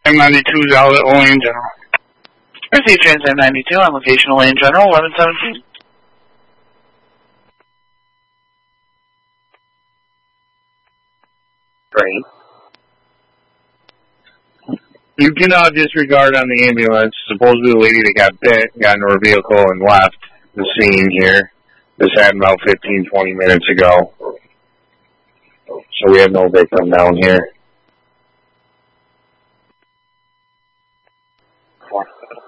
M92's out at Lane General. Receive Trans M92 on location Lane General, 1117. Great. You can disregard on the ambulance. Supposedly the lady that got bit got into her vehicle and left the scene here. This happened about 15, 20 minutes ago. So we have no victim down here.